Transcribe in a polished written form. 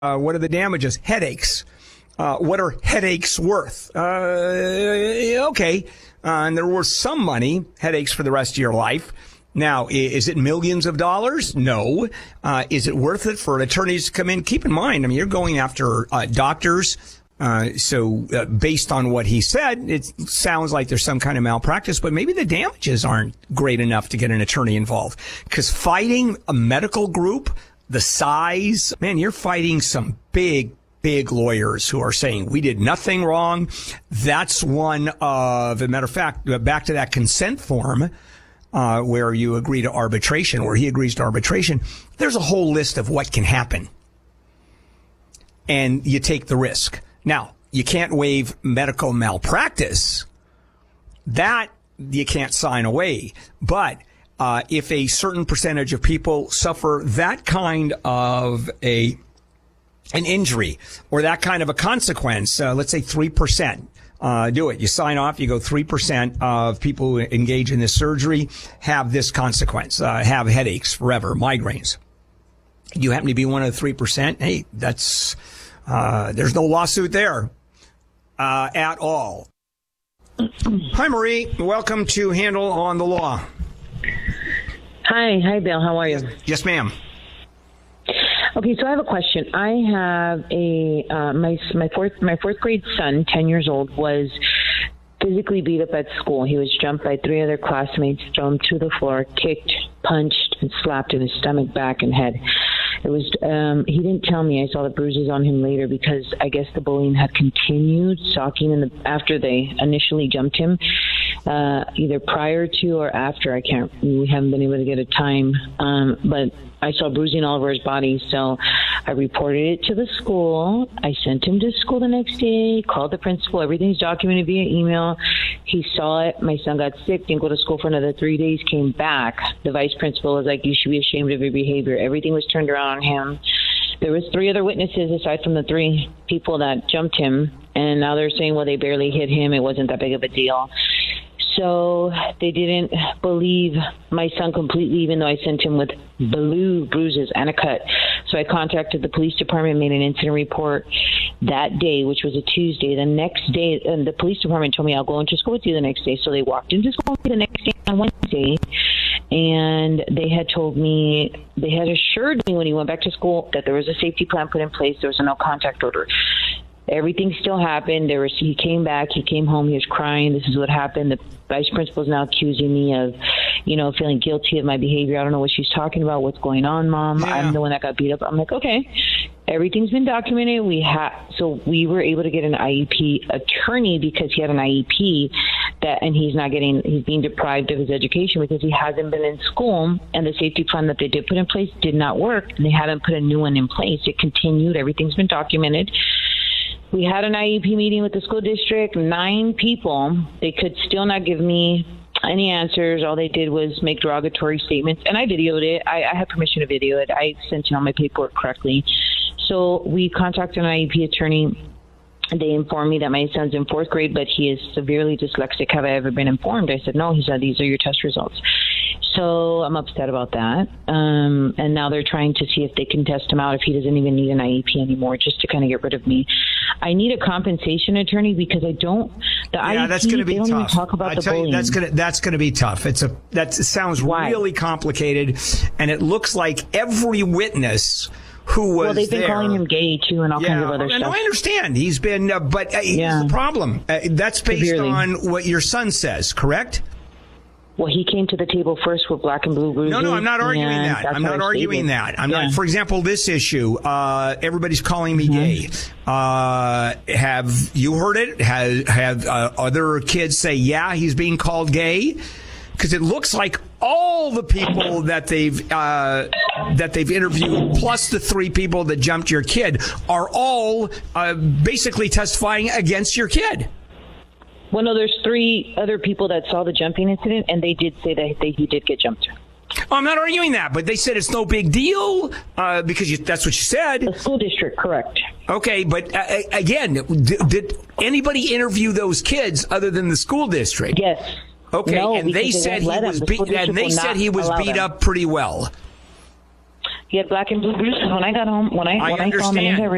What are the damages? Headaches. What are headaches worth? Okay. And there were some money, headaches for the rest of your life. Now, is it millions of dollars? No. Is it worth it for attorneys to come in? Keep in mind, I mean, you're going after doctors. So based on what he said, it sounds like there's some kind of malpractice, but maybe the damages aren't great enough to get an attorney involved. Because fighting a medical group, the size, man, you're fighting some big lawyers who are saying we did nothing wrong. That's one of, as a matter of fact, back to that consent form, where you agree to arbitration, where he agrees to arbitration. There's a whole list of what can happen. And you take the risk. Now, you can't waive medical malpractice. That you can't sign away. But if a certain percentage of people suffer that kind of an injury or that kind of a consequence, let's say 3%, do it. You sign off, you go 3% of people who engage in this surgery have this consequence, have headaches forever, migraines. You happen to be one of the 3%. Hey, that's... there's no lawsuit there at all. Hi, Marie. Welcome to Handel on the Law. Hi, Bill. How are you? Yes, ma'am. Okay, so I have a question. I have my fourth grade son, 10 years old, was physically beat up at school. He was jumped by 3 other classmates, thrown to the floor, kicked, punched, and slapped in his stomach, back, and head. It was, he didn't tell me. I saw the bruises on him later because I guess the bullying had continued, stalking after they initially jumped him, either prior to or after. We haven't been able to get a time, but I saw bruising all over his body, so I reported it to the school. I sent him to school the next day, called the principal. Everything's documented via email. He saw it. My son got sick, didn't go to school for another 3 days, came back. The vice principal was like, you should be ashamed of your behavior. Everything was turned around on him. There was 3 other witnesses aside from the 3 people that jumped him, and now they're saying, well, they barely hit him. It wasn't that big of a deal. So they didn't believe my son completely, even though I sent him with blue bruises and a cut. So I contacted the police department, made an incident report that day, which was a Tuesday. The next day, and the police department told me I'll go into school with you the next day. So they walked into school with me the next day on Wednesday, and they had told me, they had assured me when he went back to school that there was a safety plan put in place. There was a no contact order. Everything still happened. He came back. He came home. He was crying. This is what happened. The vice principal is now accusing me of, feeling guilty of my behavior. I don't know what she's talking about. What's going on, Mom? Yeah. I'm the one that got beat up. I'm like, okay. Everything's been documented. So we were able to get an IEP attorney because he had an IEP and he's being deprived of his education because he hasn't been in school, and the safety plan that they did put in place did not work, and they haven't put a new one in place. It continued. Everything's been documented. We had an IEP meeting with the school district, 9 people. They could still not give me any answers. All they did was make derogatory statements, and I videoed it. I had permission to video it. I sent in all my paperwork correctly. So we contacted an IEP attorney. They informed me that my son's in 4th grade, but he is severely dyslexic. Have I ever been informed? I said, no. He said, these are your test results. So I'm upset about that. And now they're trying to see if they can test him out if he doesn't even need an IEP anymore, just to kind of get rid of me. I need a compensation attorney because I don't. IEP, that's going to be tough. Even talk about the bullying. That's going to be tough. It sounds really complicated, and it looks like every witness who was they've been calling him gay too, and all kinds of other stuff. I understand he's been, but here's the problem. That's based on what your son says, correct? Well, he came to the table first with black and blue bruises. No, I'm not arguing that. I'm not arguing that. I'm not. For example, this issue, everybody's calling me gay. Have you heard it? Have other kids say, yeah, he's being called gay? Because it looks like all the people that they've interviewed, plus the 3 people that jumped your kid, are all basically testifying against your kid. Well, no, there's 3 other people that saw the jumping incident, and they did say that he did get jumped. I'm not arguing that, but they said it's no big deal because that's what you said. The school district, correct. Okay, but again, did anybody interview those kids other than the school district? Yes. Okay, no, and they said he was beat up pretty well. He had black and blue bruises when I got home. When I saw him in his